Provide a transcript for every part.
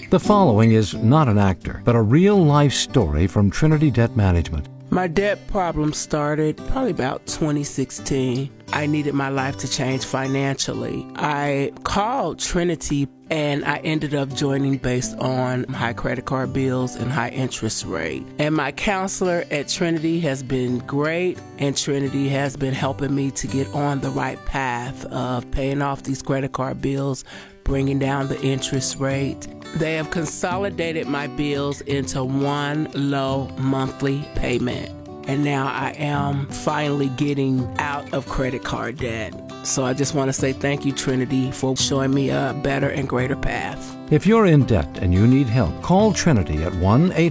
The following is not an actor, but a real-life story from Trinity Debt Management. My debt problem started probably about 2016. I needed my life to change financially. I called Trinity and I ended up joining based on high credit card bills and high interest rate. And my counselor at Trinity has been great, and Trinity has been helping me to get on the right path of paying off these credit card bills, bringing down the interest rate. They have consolidated my bills into one low monthly payment. And now I am finally getting out of credit card debt. So I just want to say thank you, Trinity, for showing me a better and greater path. If you're in debt and you need help, call Trinity at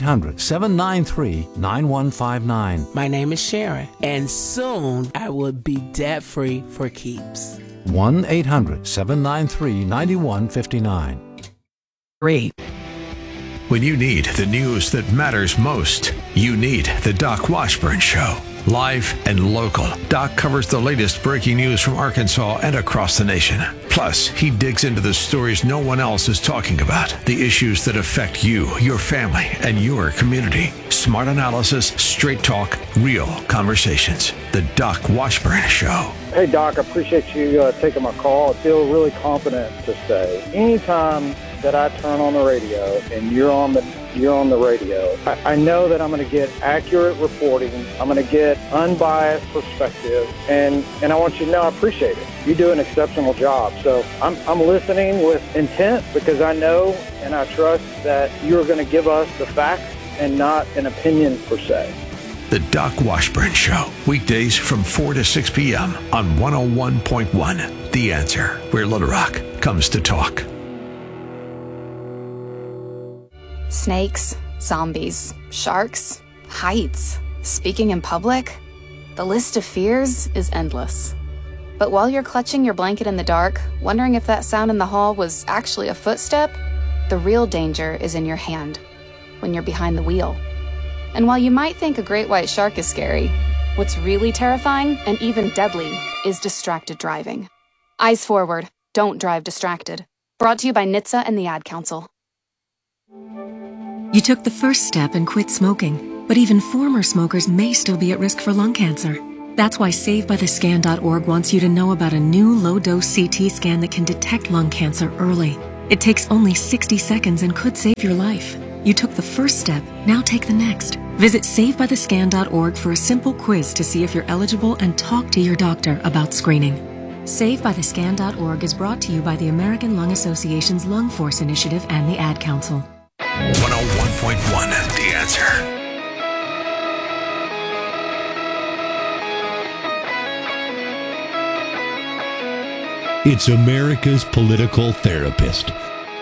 1-800-793-9159. My name is Sharon, and soon I will be debt-free for keeps. 1-800-793-9159. Great. When you need the news that matters most, you need the Doc Washburn Show. Live and local, Doc covers the latest breaking news from Arkansas and across the nation. Plus, he digs into the stories no one else is talking about, the issues that affect you, your family, and your community. Smart analysis, straight talk, real conversations. The Doc Washburn Show. Hey, Doc, I appreciate you taking my call. I feel really confident to say anytime that I turn on the radio and you're on the radio, I know that I'm going to get accurate reporting. I'm going to get unbiased perspective, and I want you to know I appreciate it. You do an exceptional job. So I'm listening with intent because I know and I trust that you're going to give us the facts and not an opinion per se. The Doc Washburn Show, weekdays from 4 to 6 p.m. on 101.1. The Answer, where Little Rock comes to talk. Snakes, zombies, sharks, heights, speaking in public. The list of fears is endless. But while you're clutching your blanket in the dark, wondering if that sound in the hall was actually a footstep, the real danger is in your hand, when you're behind the wheel. And while you might think a great white shark is scary, what's really terrifying and even deadly is distracted driving. Eyes forward, don't drive distracted. Brought to you by NHTSA and the Ad Council. You took the first step and quit smoking, but even former smokers may still be at risk for lung cancer. That's why SaveByTheScan.org wants you to know about a new low-dose CT scan that can detect lung cancer early. It takes only 60 seconds and could save your life. You took the first step, now take the next. Visit SaveByTheScan.org for a simple quiz to see if you're eligible and talk to your doctor about screening. SaveByTheScan.org is brought to you by the American Lung Association's Lung Force Initiative and the Ad Council. 101.1 The Answer. It's America's political therapist.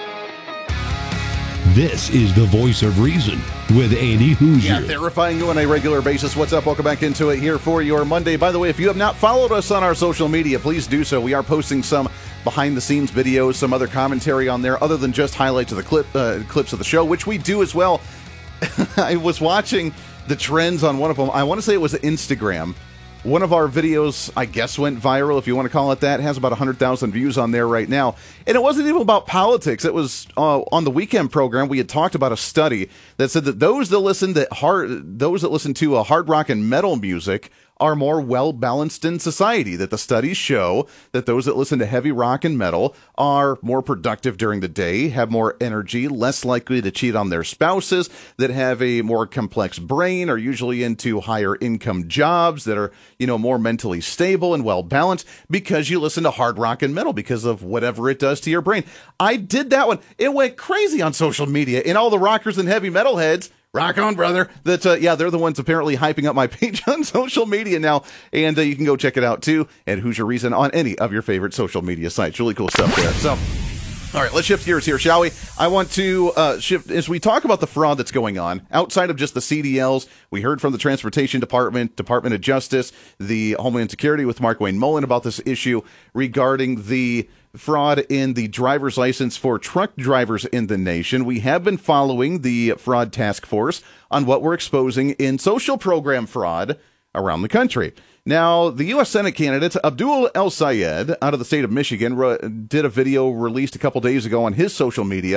This is the Voice of Reason with Andy Hoosier. Yeah, terrifying you on a regular basis. What's up? Welcome back into it here for your Monday. By the way, if you have not followed us on our social media, please do so. We are posting some behind-the-scenes videos, some other commentary on there, other than just highlights of the clips of the show, which we do as well. I was watching the trends on one of them. I want to say it was Instagram. One of our videos, I guess, went viral, if you want to call it that. It has about 100,000 views on there right now. And it wasn't even about politics. It was on the weekend program. We had talked about a study that said that those that listen to hard rock and metal music are more well-balanced in society, that the studies show that those that listen to heavy rock and metal are more productive during the day, have more energy, less likely to cheat on their spouses, that have a more complex brain, are usually into higher income jobs, that are, more mentally stable and well-balanced because you listen to hard rock and metal because of whatever it does to your brain. I did that one. It went crazy on social media, and all the rockers and heavy metal heads, rock on, brother. They're the ones apparently hyping up my page on social media now. And you can go check it out, too, at Hoosier Reason on any of your favorite social media sites. Really cool stuff there. So, all right, let's shift gears here, shall we? I want to shift, as we talk about the fraud that's going on, outside of just the CDLs. We heard from the Transportation Department, Department of Justice, the Homeland Security with Mark Wayne Mullen about this issue regarding the fraud in the driver's license for truck drivers in the nation. We have been following the fraud task force on what we're exposing in social program fraud around the country. Now, the U.S. Senate candidate Abdul El-Sayed out of the state of Michigan did a video released a couple days ago on his social media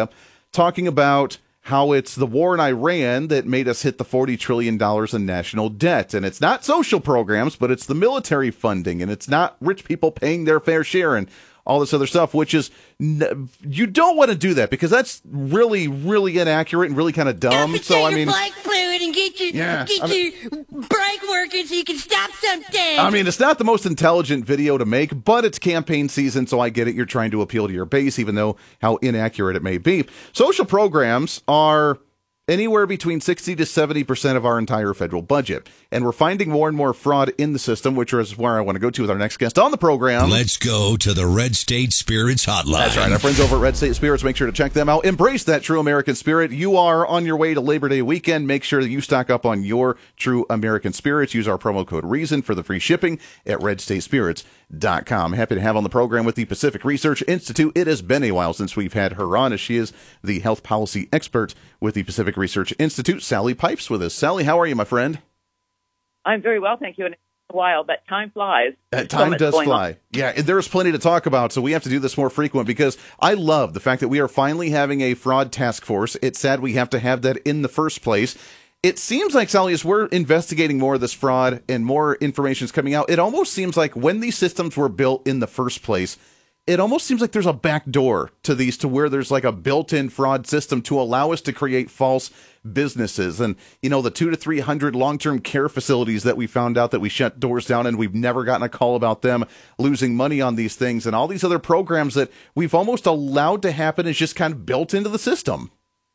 talking about how it's the war in Iran that made us hit the $40 trillion in national debt. And it's not social programs, but it's the military funding, and it's not rich people paying their fair share and all this other stuff, which is, you don't want to do that because that's really, really inaccurate and really kind of dumb. So, I mean, brake fluid and get your brake working so you can stop something. I mean, it's not the most intelligent video to make, but it's campaign season, so I get it. You're trying to appeal to your base, even though how inaccurate it may be. Social programs are anywhere between 60 to 70% of our entire federal budget. And we're finding more and more fraud in the system, which is where I want to go to with our next guest on the program. Let's go to the Red State Spirits Hotline. That's right. Our friends over at Red State Spirits, make sure to check them out. Embrace that true American spirit. You are on your way to Labor Day weekend. Make sure that you stock up on your true American spirits. Use our promo code REASON for the free shipping at redstatespirits.com. Happy to have on the program with the Pacific Research Institute. It has been a while since we've had her on, as she is the health policy expert with the Pacific Research Institute. Sally Pipes with us. Sally, how are you, my friend? I'm very well, thank you. And it's a while, but time flies. Time does fly. Yeah, and there's plenty to talk about, so we have to do this more frequent because I love the fact that we are finally having a fraud task force. It's sad we have to have that in the first place. It seems like, Sally, as we're investigating more of this fraud and more information is coming out, it almost seems like when these systems were built in the first place, it almost seems like there's a back door to these, to where there's like a built-in fraud system to allow us to create false businesses. And, you know, the 200 to 300 long-term care facilities that we found out that we shut doors down, and we've never gotten a call about them losing money on these things, and all these other programs that we've almost allowed to happen is just kind of built into the system.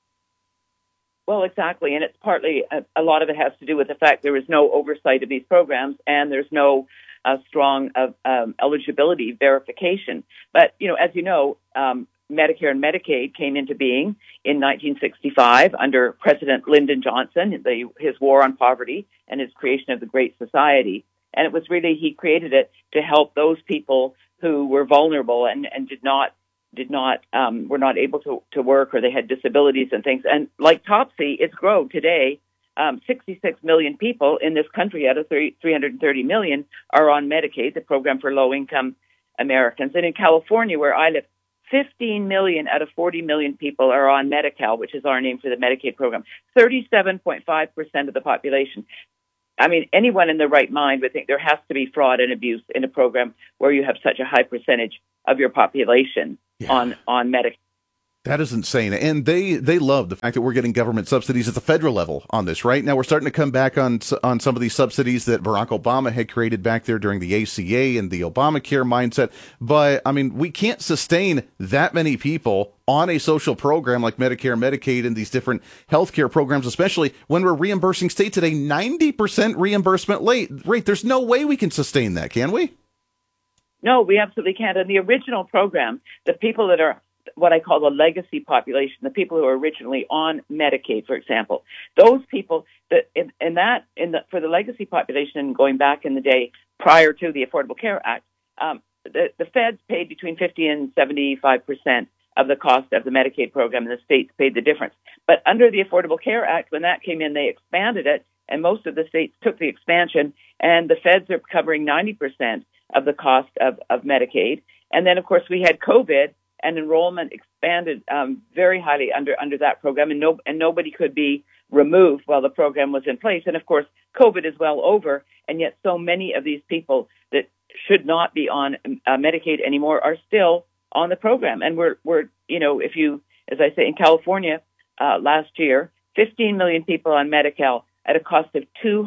Well, exactly. And it's partly, a lot of it has to do with the fact there is no oversight of these programs, and there's no strong eligibility verification. But, you know, as you know, Medicare and Medicaid came into being in 1965 under President Lyndon Johnson, his war on poverty and his creation of the Great Society. And it was really, he created it to help those people who were vulnerable and were not able to work, or they had disabilities and things. And like Topsy, it's grown today. 66 million people in this country out of 330 million are on Medicaid, the program for low-income Americans. And in California, where I live, 15 million out of 40 million people are on Medi-Cal, which is our name for the Medicaid program. 37.5% of the population. I mean, anyone in their right mind would think there has to be fraud and abuse in a program where you have such a high percentage of your population on Medicaid. That is insane. And they love the fact that we're getting government subsidies at the federal level on this, right? Now we're starting to come back on some of these subsidies that Barack Obama had created back there during the ACA and the Obamacare mindset. But, I mean, we can't sustain that many people on a social program like Medicare, Medicaid, and these different healthcare programs, especially when we're reimbursing states at a 90% reimbursement rate. There's no way we can sustain that, can we? No, we absolutely can't. In the original program, the people that are what I call the legacy population, the people who are originally on Medicaid, for example, those people that for the legacy population, going back in the day prior to the Affordable Care Act, the feds paid between 50 and 75% of the cost of the Medicaid program, and the states paid the difference. But under the Affordable Care Act, when that came in, they expanded it, and most of the states took the expansion, and the feds are covering 90% of the cost of Medicaid. And then, of course, we had COVID, and enrollment expanded very highly under that program, and nobody could be removed while the program was in place. And of course, COVID is well over, and yet so many of these people that should not be on Medicaid anymore are still on the program. And we're if you, as I say, in California last year, 15 million people on Medi-Cal at a cost of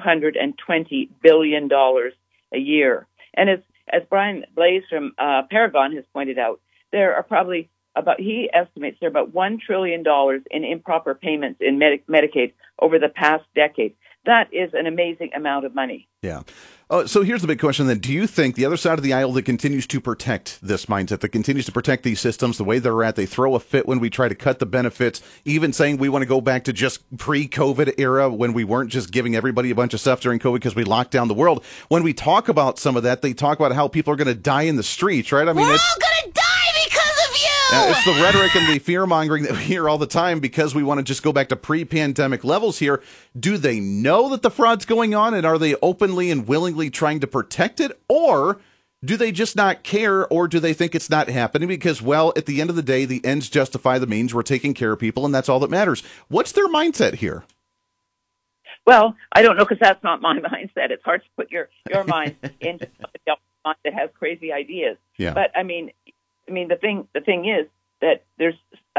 $220 billion a year. And as Brian Blaze from Paragon has pointed out, there are probably he estimates there are about $1 trillion in improper payments in Medicaid over the past decade. That is an amazing amount of money. Yeah. So here's the big question then. Do you think the other side of the aisle that continues to protect this mindset, that continues to protect these systems the way they're at, they throw a fit when we try to cut the benefits, even saying we want to go back to just pre-COVID era when we weren't just giving everybody a bunch of stuff during COVID because we locked down the world. When we talk about some of that, they talk about how people are going to die in the streets, right? I mean, we're all going to die because of you! It's the rhetoric and the fear-mongering that we hear all the time because we want to just go back to pre-pandemic levels here. Do they know that the fraud's going on, and are they openly and willingly trying to protect it? Or Do they just not care, or do they think it's not happening because, well, at the end of the day, the ends justify the means. We're taking care of people, and that's all that matters. What's their mindset here? Well, I don't know, because that's not my mindset. It's hard to put your mind into somebody else's mind that has crazy ideas. Yeah. But I mean, the thing is that there's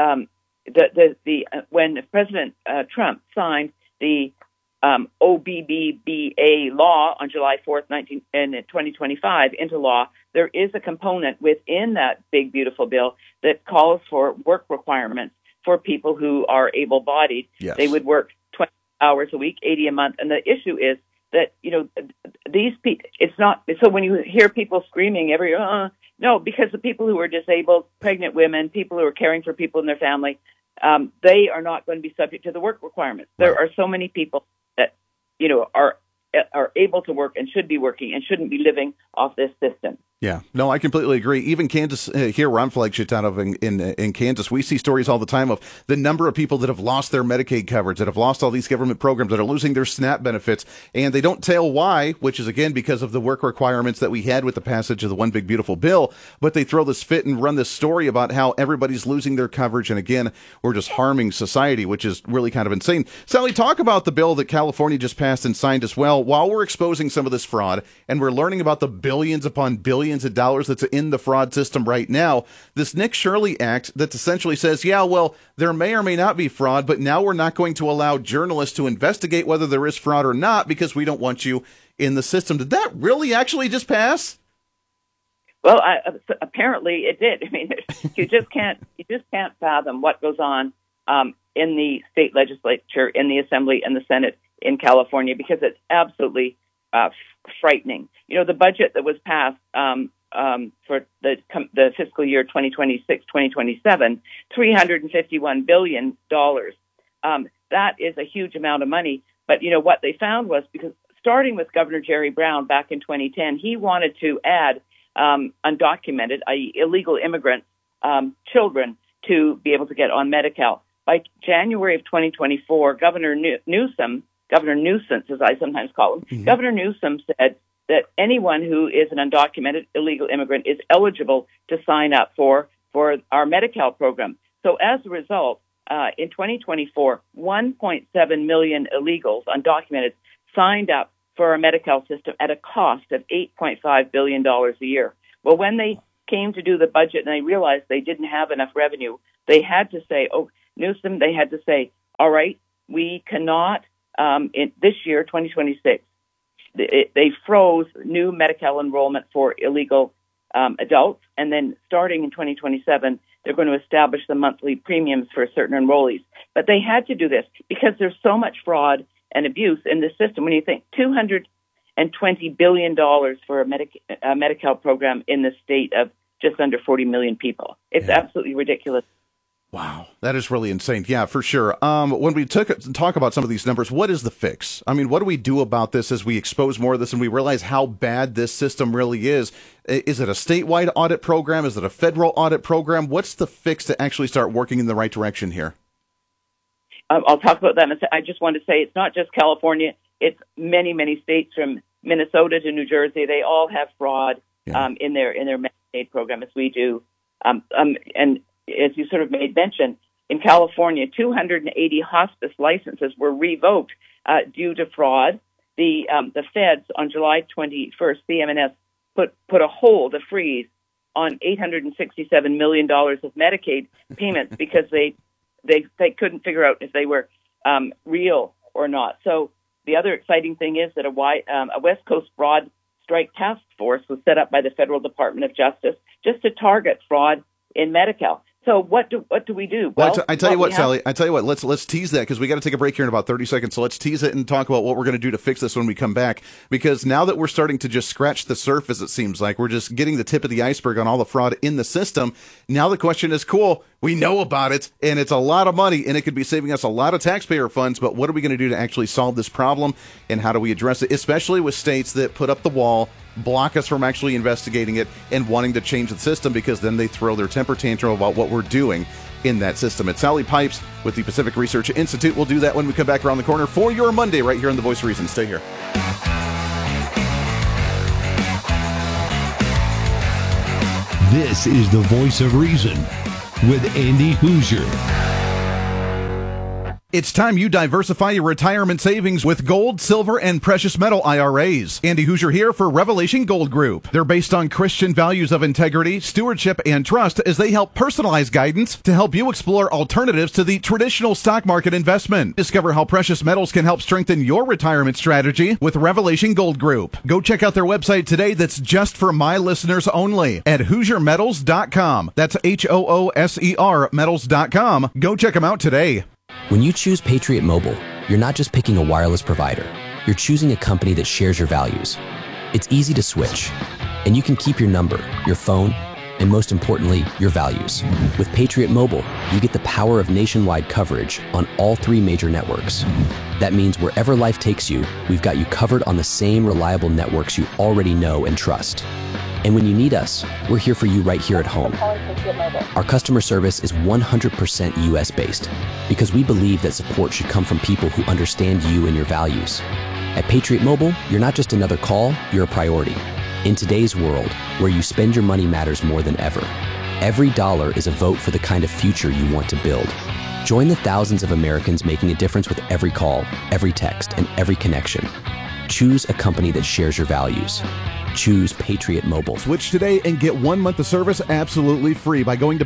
when President Trump signed the OBBBA law on July 4th, 2025 into law, there is a component within that big, beautiful bill that calls for work requirements for people who are able-bodied. Yes. They would work 20 hours a week, 80 a month. And the issue is that, these people, it's not, so when you hear people screaming no, because the people who are disabled, pregnant women, people who are caring for people in their family, they are not going to be subject to the work requirements. There are so many people that, are able to work and should be working and shouldn't be living off this system. Yeah, no, I completely agree. Even Kansas, here where I'm flagship out of in Kansas, we see stories all the time of the number of people that have lost their Medicaid coverage, that have lost all these government programs, that are losing their SNAP benefits, and they don't tell why, which is, again, because of the work requirements that we had with the passage of the One Big Beautiful Bill, but they throw this fit and run this story about how everybody's losing their coverage, and again, we're just harming society, which is really kind of insane. Sally, talk about the bill that California just passed and signed as well. While we're exposing some of this fraud, and we're learning about the billions upon billions of dollars that's in the fraud system right now, this Nick Shirley Act that essentially says, yeah, well, there may or may not be fraud, but now we're not going to allow journalists to investigate whether there is fraud or not because we don't want you in the system. Did that really actually just pass? Well, apparently it did. I mean, you just can't fathom what goes on in the state legislature, in the Assembly, and the Senate in California, because it's absolutely frightening. The budget that was passed for the fiscal year 2026-2027, $351 billion. That is a huge amount of money. But, what they found was, because starting with Governor Jerry Brown back in 2010, he wanted to add undocumented, i.e. illegal immigrant children to be able to get on Medi-Cal. By January of 2024, Governor Nuisance, as I sometimes call him, Governor Newsom said that anyone who is an undocumented illegal immigrant is eligible to sign up for our Medi-Cal program. So as a result, in 2024, 1.7 million illegals, undocumented, signed up for our Medi-Cal system at a cost of $8.5 billion a year. Well, when they came to do the budget and they realized they didn't have enough revenue, they had to say, Newsom, they had to say, all right, we cannot, in this year, 2026, they froze new Medi-Cal enrollment for illegal adults, and then starting in 2027, they're going to establish the monthly premiums for certain enrollees. But they had to do this because there's so much fraud and abuse in the system. When you think $220 billion for a Medi-Cal program in the state of just under 40 million people, it's absolutely ridiculous. Wow, that is really insane. Yeah, for sure. When we talk about some of these numbers, what is the fix? I mean, what do we do about this as we expose more of this and we realize how bad this system really is? Is it a statewide audit program? Is it a federal audit program? What's the fix to actually start working in the right direction here? I'll talk about that. I just want to say it's not just California. It's many, many states from Minnesota to New Jersey. They all have fraud in their Medicaid program, as we do. And as you sort of made mention, in California, 280 hospice licenses were revoked due to fraud. The feds on July 21st, CMS put a freeze on $867 million of Medicaid payments because they couldn't figure out if they were real or not. So the other exciting thing is that a West Coast fraud strike task force was set up by the Federal Department of Justice just to target fraud in Medi-Cal. So what do we do? Well, I tell you what, Sally. I tell you what. Let's tease that because we got to take a break here in about 30 seconds. So let's tease it and talk about what we're going to do to fix this when we come back. Because now that we're starting to just scratch the surface, it seems like we're just getting the tip of the iceberg on all the fraud in the system. Now the question is, cool, we know about it, and it's a lot of money, and it could be saving us a lot of taxpayer funds. But what are we going to do to actually solve this problem, and how do we address it? Especially with states that put up the wall, block us from actually investigating it and wanting to change the system, because then they throw their temper tantrum about what we're doing in that system. It's Sally Pipes with the Pacific Research Institute. We'll do that when we come back around the corner for your Monday right here on The Voice of Reason. Stay here. This is the voice of reason with Andy Hoosier. It's time you diversify your retirement savings with gold, silver, and precious metal IRAs. Andy Hoosier here for Revelation Gold Group. They're based on Christian values of integrity, stewardship, and trust as they help personalize guidance to help you explore alternatives to the traditional stock market investment. Discover how precious metals can help strengthen your retirement strategy with Revelation Gold Group. Go check out their website today that's just for my listeners only at HoosierMetals.com. That's HOOSER metals.com. Go check them out today. When you choose Patriot Mobile, you're not just picking a wireless provider. You're choosing a company that shares your values. It's easy to switch, and you can keep your number, your phone, and most importantly, your values. With Patriot Mobile, you get the power of nationwide coverage on all 3 major networks. That means wherever life takes you, we've got you covered on the same reliable networks you already know and trust. And when you need us, we're here for you right here at home. Our customer service is 100% US-based because we believe that support should come from people who understand you and your values. At Patriot Mobile, you're not just another call, you're a priority. In today's world, where you spend your money matters more than ever, every dollar is a vote for the kind of future you want to build. Join the thousands of Americans making a difference with every call, every text, and every connection. Choose a company that shares your values. Choose Patriot Mobile. Switch today and get 1 month of service absolutely free by going to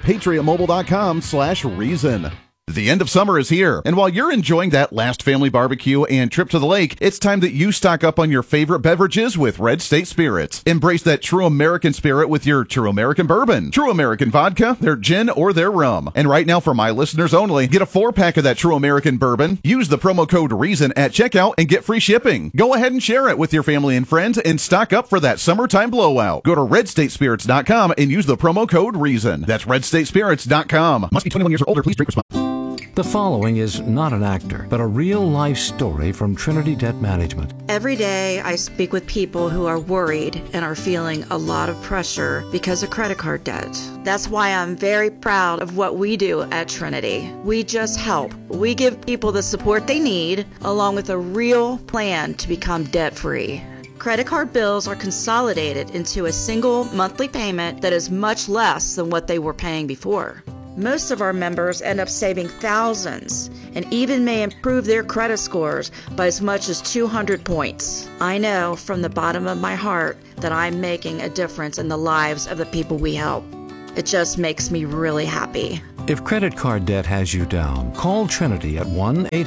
patriotmobile.com/reason. The end of summer is here, and while you're enjoying that last family barbecue and trip to the lake, it's time that you stock up on your favorite beverages with Red State Spirits. Embrace that true American spirit with your True American Bourbon, True American Vodka, their gin, or their rum. And right now, for my listeners only, get a 4-pack of that True American Bourbon, use the promo code REASON at checkout, and get free shipping. Go ahead and share it with your family and friends and stock up for that summertime blowout. Go to redstatespirits.com and use the promo code REASON. That's redstatespirits.com. Must be 21 years or older. Please drink responsibly. The following is not an actor, but a real-life story from Trinity Debt Management. Every day I speak with people who are worried and are feeling a lot of pressure because of credit card debt. That's why I'm very proud of what we do at Trinity. We just help. We give people the support they need, along with a real plan to become debt-free. Credit card bills are consolidated into a single monthly payment that is much less than what they were paying before. Most of our members end up saving thousands and even may improve their credit scores by as much as 200 points. I know from the bottom of my heart that I'm making a difference in the lives of the people we help. It just makes me really happy. If credit card debt has you down, call Trinity at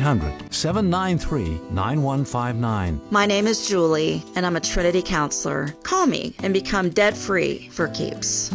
1-800-793-9159. My name is Julie, and I'm a Trinity counselor. Call me and become debt-free for keeps.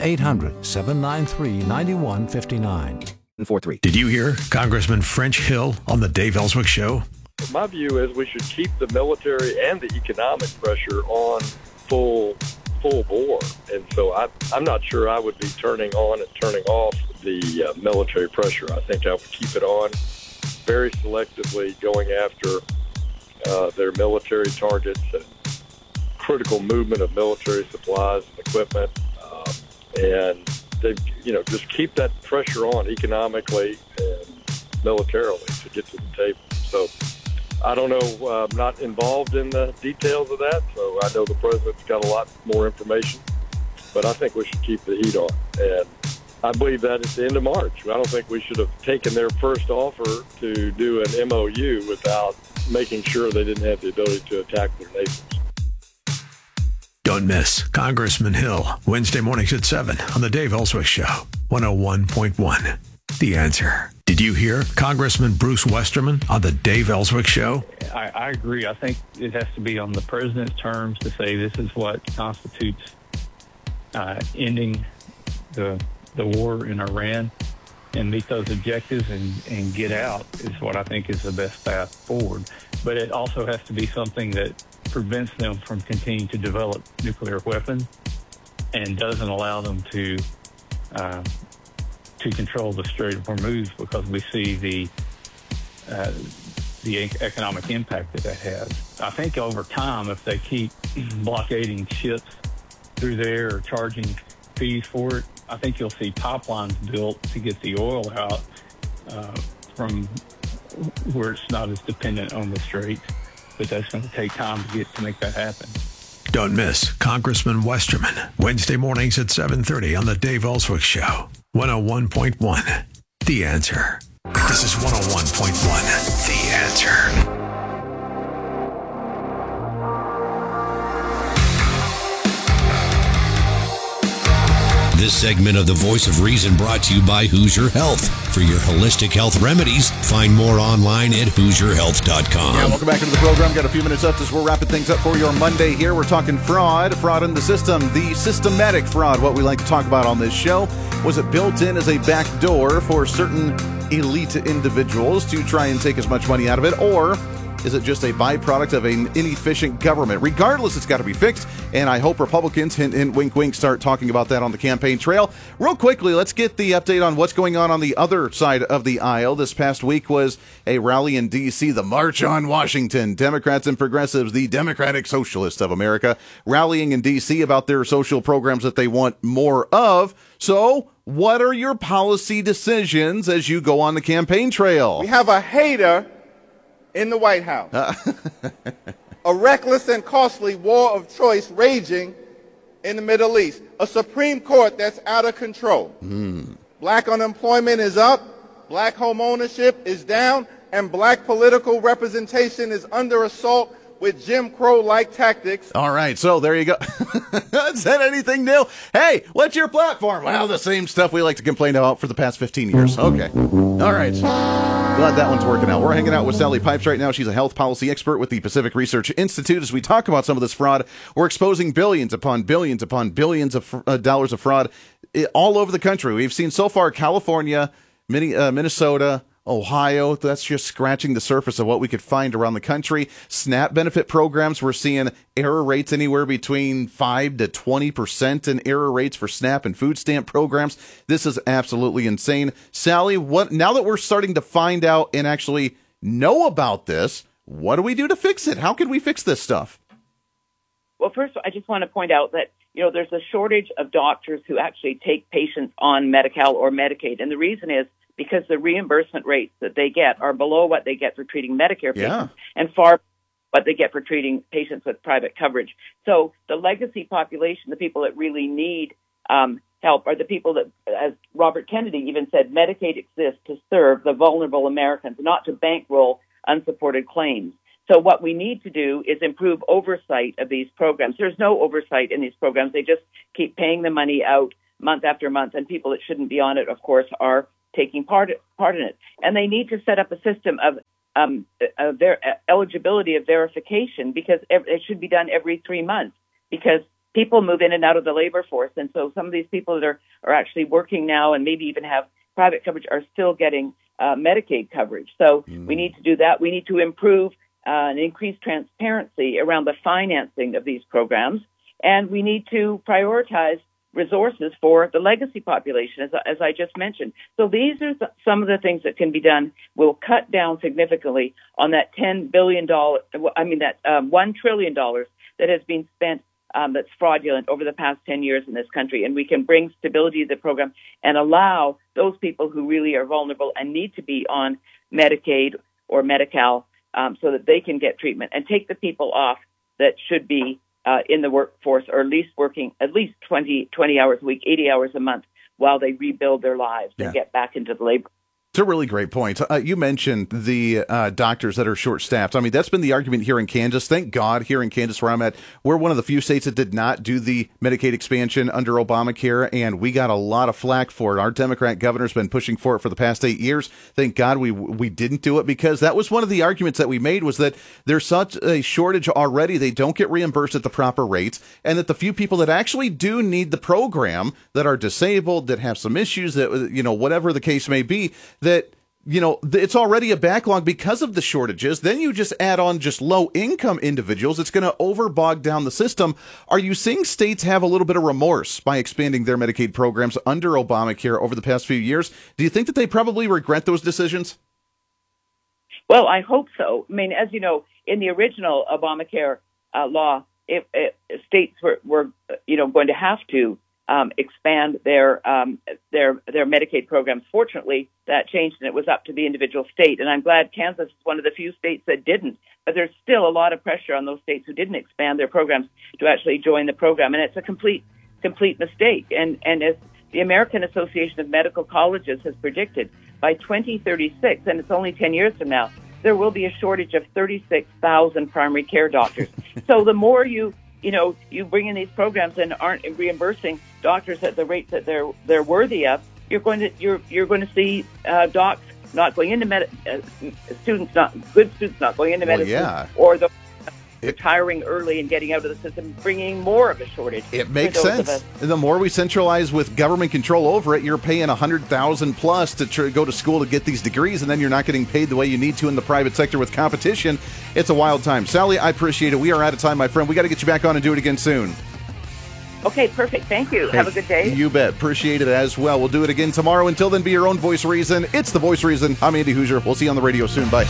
1-800-793-9159. 43. Did you hear Congressman French Hill on the Dave Ellswick Show? My view is we should keep the military and the economic pressure on full bore. And so I'm not sure I would be turning on and turning off the military pressure. I think I would keep it on very selectively, going after their military targets and critical movement of military supplies and equipment. And they, just keep that pressure on economically and militarily to get to the table. So I don't know. I'm not involved in the details of that, so I know the president's got a lot more information. But I think we should keep the heat on. And I believe that at the end of March. I don't think we should have taken their first offer to do an MOU without making sure they didn't have the ability to attack their neighbors. Don't miss Congressman Hill, Wednesday mornings at 7 on the Dave Ellswick Show, 101.1. The Answer. Did you hear Congressman Bruce Westerman on the Dave Ellswick Show? I agree. I think it has to be on the president's terms to say this is what constitutes ending the war in Iran and meet those objectives and get out is what I think is the best path forward. But it also has to be something that prevents them from continuing to develop nuclear weapons and doesn't allow them to control the Strait of Hormuz, because we see the economic impact that has. I think over time, if they keep blockading ships through there or charging fees for it, I think you'll see pipelines built to get the oil out from where it's not as dependent on the Strait. But that's going to take time to make that happen. Don't miss Congressman Westerman, Wednesday mornings at 7:30 on The Dave Ellswick Show. 101.1, The Answer. This is 101.1, The Answer. This segment of The Voice of Reason brought to you by Hoosier Health. For your holistic health remedies, find more online at HoosierHealth.com. Yeah, welcome back into the program. Got a few minutes left as we're wrapping things up for your Monday here. We're talking fraud in the system, the systematic fraud, what we like to talk about on this show. Was it built in as a back door for certain elite individuals to try and take as much money out of it, or is it just a byproduct of an inefficient government? Regardless, it's got to be fixed, and I hope Republicans, hint, hint, wink, wink, start talking about that on the campaign trail. Real quickly, let's get the update on what's going on the other side of the aisle. This past week was a rally in D.C., the March on Washington. Democrats and progressives, the Democratic Socialists of America, rallying in D.C. about their social programs that they want more of. So, what are your policy decisions as you go on the campaign trail? We have a hater in the White House. A reckless and costly war of choice raging in the Middle East. A Supreme Court that's out of control. Black unemployment is up, black home ownership is down, and black political representation is under assault with Jim Crow-like tactics. All right, so there you go. Is that anything new? Hey, what's your platform? Well, the same stuff we like to complain about for the past 15 years. Okay. All right. Glad that one's working out. We're hanging out with Sally Pipes right now. She's a health policy expert with the Pacific Research Institute. As we talk about some of this fraud, we're exposing billions upon billions upon billions of dollars of fraud all over the country. We've seen so far California, Minnesota, Ohio. That's just scratching the surface of what we could find around the country. SNAP benefit programs, we're seeing error rates anywhere between 5 to 20% in error rates for SNAP and food stamp programs. This is absolutely insane. Sally, now that we're starting to find out and actually know about this, what do we do to fix it? How can we fix this stuff? Well, first, I just want to point out that, there's a shortage of doctors who actually take patients on Medi-Cal or Medicaid. And the reason is because the reimbursement rates that they get are below what they get for treating Medicare patients and far what they get for treating patients with private coverage. So the legacy population, the people that really need help, are the people that, as Robert Kennedy even said, Medicaid exists to serve the vulnerable Americans, not to bankroll unsupported claims. So what we need to do is improve oversight of these programs. There's no oversight in these programs. They just keep paying the money out month after month, and people that shouldn't be on it, of course, are taking part in it. And they need to set up a system of their eligibility of verification, because it should be done every 3 months, because people move in and out of the labor force. And so some of these people that are actually working now and maybe even have private coverage are still getting Medicaid coverage. So we need to do that. We need to improve and increase transparency around the financing of these programs. And we need to prioritize resources for the legacy population, as I just mentioned. So these are some of the things that can be done. Will cut down significantly on that $1 trillion that has been spent that's fraudulent over the past 10 years in this country. And we can bring stability to the program and allow those people who really are vulnerable and need to be on Medicaid or Medi-Cal so that they can get treatment, and take the people off that should be in the workforce, or at least working at least 20 hours a week, 80 hours a month, while they rebuild their lives and get back into the labor. It's a really great point. You mentioned the doctors that are short-staffed. I mean, that's been the argument here in Kansas. Thank God, here in Kansas, where I'm at, we're one of the few states that did not do the Medicaid expansion under Obamacare, and we got a lot of flack for it. Our Democrat governor's been pushing for it for the past 8 years. Thank God we didn't do it, because that was one of the arguments that we made, was that there's such a shortage already. They don't get reimbursed at the proper rates, and that the few people that actually do need the program, that are disabled, that have some issues, that, whatever the case may be, that, it's already a backlog because of the shortages. Then you just add on just low-income individuals. It's going to bog down the system. Are you seeing states have a little bit of remorse by expanding their Medicaid programs under Obamacare over the past few years? Do you think that they probably regret those decisions? Well, I hope so. I mean, as you know, in the original Obamacare law, states were going to have to expand their Medicaid programs. Fortunately, that changed, and it was up to the individual state. And I'm glad Kansas is one of the few states that didn't. But there's still a lot of pressure on those states who didn't expand their programs to actually join the program, and it's a complete mistake. And as the American Association of Medical Colleges has predicted, by 2036, and it's only 10 years from now, there will be a shortage of 36,000 primary care doctors. So the more you bring in these programs and aren't reimbursing doctors at the rate that they're worthy of, you're going to see docs not going into students not going into medicine, or the retiring early and getting out of the system, bringing more of a shortage. It makes sense. The more we centralize with government control over it, you're paying $100,000 plus to go to school to get these degrees, and then you're not getting paid the way you need to in the private sector with competition. It's a wild time. Sally, I appreciate it. We are out of time, my friend. We got to get you back on and do it again soon. Okay, perfect. Thank you. Have a good day. You bet. Appreciate it as well. We'll do it again tomorrow. Until then, be your own voice of reason. It's the Voice of Reason. I'm Andy Hoosier. We'll see you on the radio soon. Bye.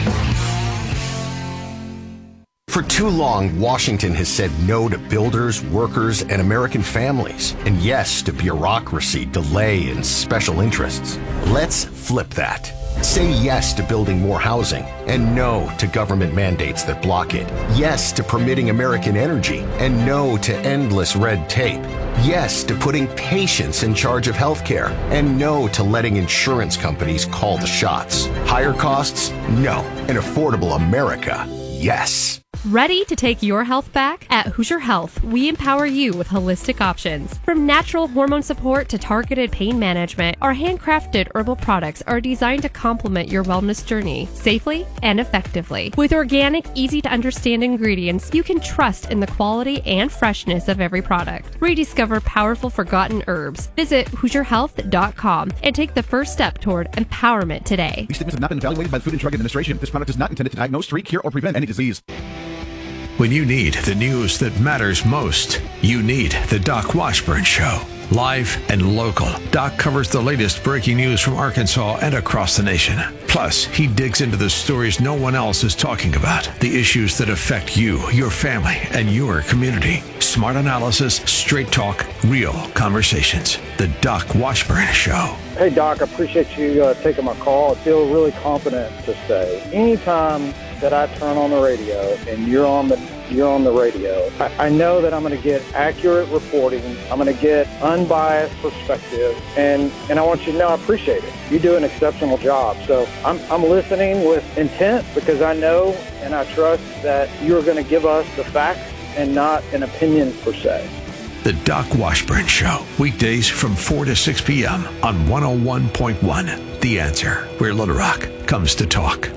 For too long, Washington has said no to builders, workers, and American families, and yes to bureaucracy, delay, and special interests. Let's flip that. Say yes to building more housing, and no to government mandates that block it. Yes to permitting American energy, and no to endless red tape. Yes to putting patients in charge of healthcare, and no to letting insurance companies call the shots. Higher costs? No. An affordable America? Yes. Ready to take your health back? At Hoosier Health, we empower you with holistic options. From natural hormone support to targeted pain management, our handcrafted herbal products are designed to complement your wellness journey safely and effectively. With organic, easy-to-understand ingredients, you can trust in the quality and freshness of every product. Rediscover powerful forgotten herbs. Visit HoosierHealth.com and take the first step toward empowerment today. These statements have not been evaluated by the Food and Drug Administration. This product is not intended to diagnose, treat, cure, or prevent any disease. When you need the news that matters most, you need the Doc Washburn Show. Live and local, Doc covers the latest breaking news from Arkansas and across the nation. Plus, he digs into the stories no one else is talking about, the issues that affect you, your family, and your community. Smart analysis, straight talk, real conversations. The Doc Washburn Show. Hey, Doc, I appreciate you taking my call. I feel really confident to say anytime that I turn on the radio and you're on the radio, I know that I'm going to get accurate reporting. I'm going to get unbiased perspective, and I want you to know I appreciate it. You do an exceptional job. So I'm listening with intent because I know and I trust that you're going to give us the facts and not an opinion per se. The Doc Washburn Show, weekdays from 4 to 6 p.m. on 101.1. The Answer, where Little Rock comes to talk.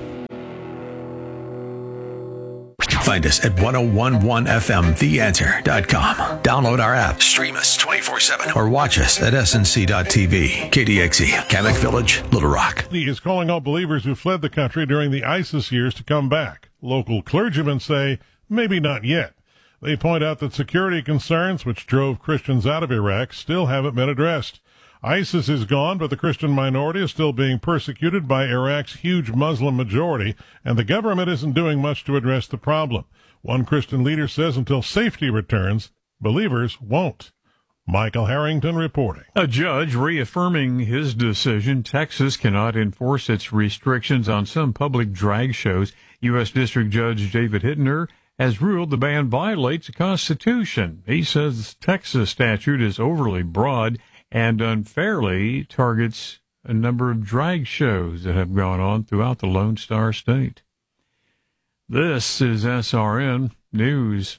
Find us at 1011fmtheanswer.com. Download our app, stream us 24/7, or watch us at snc.tv. KDXE, Kamek Village, Little Rock. He is calling all believers who fled the country during the ISIS years to come back. Local clergymen say maybe not yet. They point out that security concerns which drove Christians out of Iraq still haven't been addressed. ISIS is gone, but the Christian minority is still being persecuted by Iraq's huge Muslim majority, and the government isn't doing much to address the problem. One Christian leader says until safety returns, believers won't. Michael Harrington reporting. A judge reaffirming his decision Texas cannot enforce its restrictions on some public drag shows. U.S. District Judge David Hittner has ruled the ban violates the Constitution. He says Texas statute is overly broad and unfairly targets a number of drag shows that have gone on throughout the Lone Star State. This is SRN News.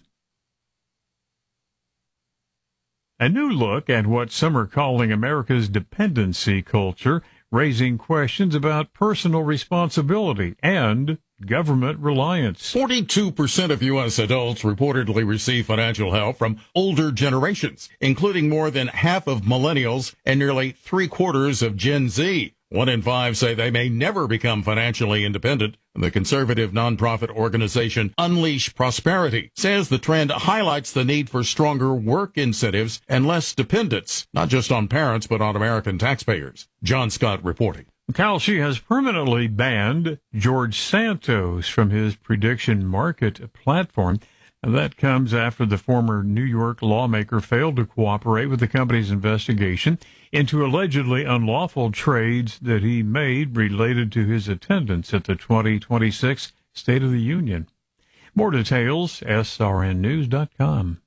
A new look at what some are calling America's dependency culture, raising questions about personal responsibility and government reliance. 42% of U.S. adults reportedly receive financial help from older generations, including more than half of millennials and nearly 3/4 of Gen Z. 1 in 5 say they may never become financially independent. The conservative nonprofit organization Unleash Prosperity says the trend highlights the need for stronger work incentives and less dependence, not just on parents, but on American taxpayers. John Scott reporting. Kalshi has permanently banned George Santos from his prediction market platform. And that comes after the former New York lawmaker failed to cooperate with the company's investigation into allegedly unlawful trades that he made related to his attendance at the 2026 State of the Union. More details, srnnews.com.